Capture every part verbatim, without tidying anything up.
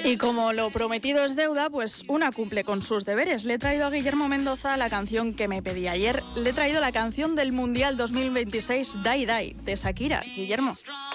Y como lo prometido es deuda, pues una cumple con sus deberes. Le he traído a Guillermo Mendoza la canción que me pedí ayer. Le he traído la canción del Mundial dos mil veintiséis, Die Die, de Shakira. Guillermo.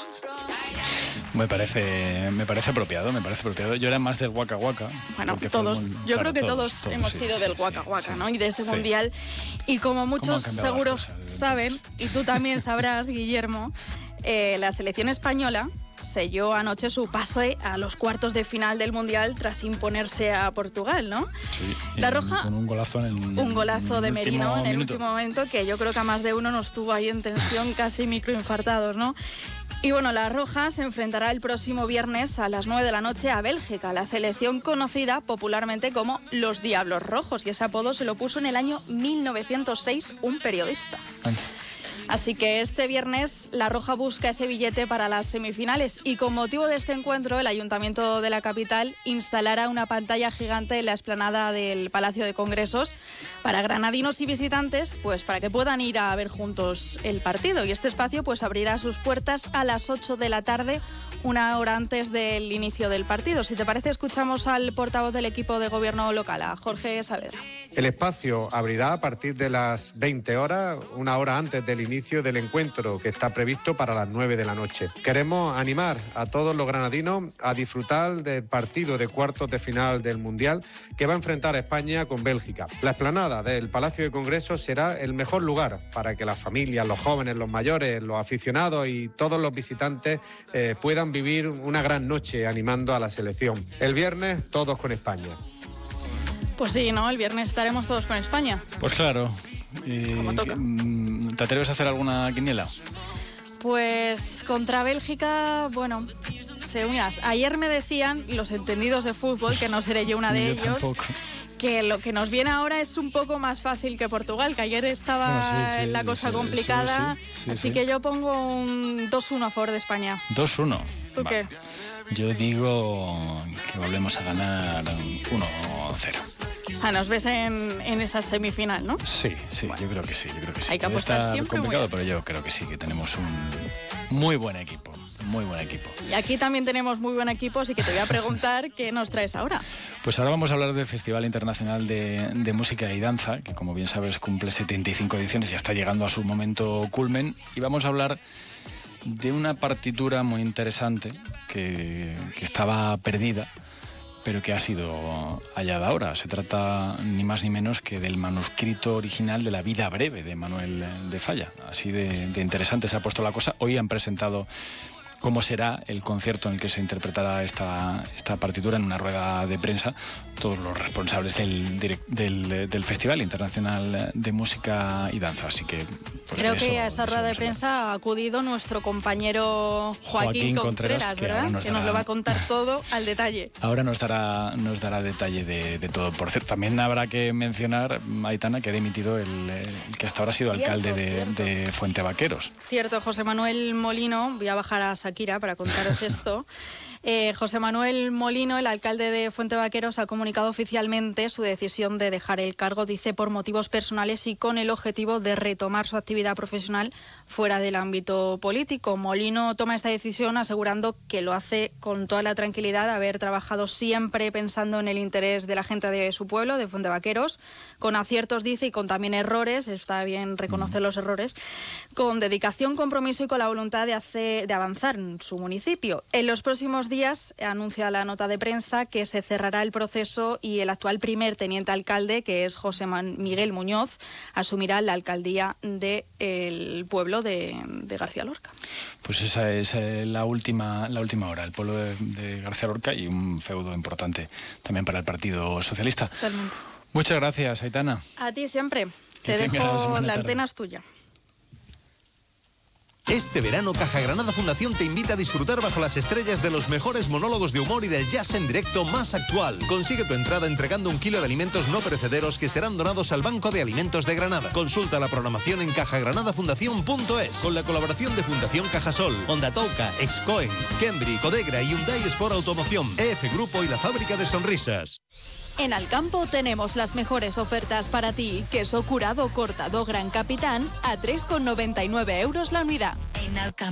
Me parece, me parece apropiado, me parece apropiado. Yo era más del Waka Waka. Bueno, todos, un, yo claro, creo que todos, todos, todos hemos sí, sido sí, del Waka sí, Waka, sí, ¿no? Y de ese sí. Mundial. Y como muchos seguro saben, y tú también sabrás, Guillermo, eh, la selección española selló anoche su pase a los cuartos de final del Mundial tras imponerse a Portugal, ¿no? Sí, la Roja, con un golazo en el, un golazo de Merino en el minuto. último momento, que yo creo que a más de uno nos tuvo ahí en tensión, casi microinfartados, ¿no? Y bueno, la Roja se enfrentará el próximo viernes a las nueve de la noche a Bélgica, la selección conocida popularmente como los Diablos Rojos, y ese apodo se lo puso en el año mil novecientos seis un periodista. Ay. Así que este viernes la Roja busca ese billete para las semifinales y con motivo de este encuentro el Ayuntamiento de la capital instalará una pantalla gigante en la explanada del Palacio de Congresos para granadinos y visitantes, pues para que puedan ir a ver juntos el partido. Y este espacio pues abrirá sus puertas a las ocho de la tarde, una hora antes del inicio del partido. Si te parece, escuchamos al portavoz del equipo de gobierno local, a Jorge Saavedra. El espacio abrirá a partir de las veinte horas, una hora antes del inicio del encuentro, que está previsto para las nueve de la noche. Queremos animar a todos los granadinos a disfrutar del partido de cuartos de final del Mundial que va a enfrentar a España con Bélgica. La explanada del Palacio de Congresos será el mejor lugar para que las familias, los jóvenes, los mayores, los aficionados y todos los visitantes eh, puedan vivir una gran noche animando a la selección. El viernes, todos con España. Pues sí, ¿no? El viernes estaremos todos con España. Pues claro. Eh, Como toca. ¿Te atreves a hacer alguna quiniela? Pues contra Bélgica, bueno, se unas. Ayer me decían los entendidos de fútbol, que no seré yo una de yo ellos, tampoco. que lo que nos viene ahora es un poco más fácil que Portugal, que ayer estaba bueno, sí, sí, la cosa sí, complicada, sí, sí, sí, así sí. que yo pongo un dos uno a favor de España. dos uno. ¿Tú vale. qué? Yo digo que volvemos a ganar uno cero. O sea, nos ves en, en esa semifinal, ¿no? Sí, sí, bueno, yo creo que sí, yo creo que sí. Hay que apostar Está siempre complicado, muy pero yo creo que sí, que tenemos un muy buen equipo, muy buen equipo. Y aquí también tenemos muy buen equipo, así que te voy a preguntar qué nos traes ahora. Pues ahora vamos a hablar del Festival Internacional de, de Música y Danza, que como bien sabes cumple setenta y cinco ediciones y ya está llegando a su momento culmen, y vamos a hablar de una partitura muy interesante que, que estaba perdida, pero que ha sido hallada ahora. Se trata ni más ni menos que del manuscrito original de La vida breve de Manuel de Falla. Así de, de interesante se ha puesto la cosa. Hoy han presentado cómo será el concierto en el que se interpretará esta, esta partitura en una rueda de prensa. Todos los responsables del, del, del Festival Internacional de Música y Danza. Así que pues creo eso, que a esa rueda de prensa ha acudido nuestro compañero Joaquín, Joaquín Contreras, Contreras ¿verdad? Que, nos, que dará, nos lo va a contar todo al detalle. Ahora nos dará, nos dará detalle de, de todo. Por cierto, también habrá que mencionar, Aitana, que ha dimitido el, el que hasta ahora ha sido cierto, alcalde de, de Fuentevaqueros. Cierto, José Manuel Molino. Voy a bajar a Shakira para contaros esto. Eh, José Manuel Molino, el alcalde de Fuentevaqueros, ha comunicado oficialmente su decisión de dejar el cargo, dice, por motivos personales y con el objetivo de retomar su actividad profesional fuera del ámbito político. Molino toma esta decisión asegurando que lo hace con toda la tranquilidad de haber trabajado siempre pensando en el interés de la gente de su pueblo, de Fuentevaqueros, con aciertos, dice, y con también errores, está bien reconocer los errores, con dedicación, compromiso y con la voluntad de, hacer, de avanzar en su municipio. En los próximos días días anuncia la nota de prensa que se cerrará el proceso y el actual primer teniente alcalde, que es José Miguel Muñoz, asumirá la alcaldía del pueblo de, de García Lorca. Pues esa es eh, la última la última hora, el pueblo de, de García Lorca, y un feudo importante también para el Partido Socialista. Totalmente. Muchas gracias, Aitana. A ti siempre. Que Te dejo, la antena es tuya. Este verano, Caja Granada Fundación te invita a disfrutar bajo las estrellas de los mejores monólogos de humor y del jazz en directo más actual. Consigue tu entrada entregando un kilo de alimentos no perecederos que serán donados al Banco de Alimentos de Granada. Consulta la programación en caja granada fundación punto es, con la colaboración de Fundación Cajasol, Ondatoca, Excoens, Cambri, Codegra y Hyundai Sport Automoción, E F Grupo y la Fábrica de Sonrisas. En Alcampo tenemos las mejores ofertas para ti. Queso curado cortado Gran Capitán a tres con noventa y nueve euros la unidad. En Alcampo.